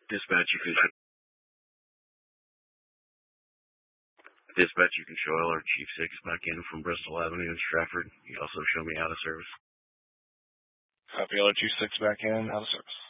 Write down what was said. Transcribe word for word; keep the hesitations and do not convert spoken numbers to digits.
Dispatch, you can Dispatch, you can show L R Chief six back in from Bristol Avenue in Stratford. You also show me out of service. Copy, L R Chief six back in, out of service.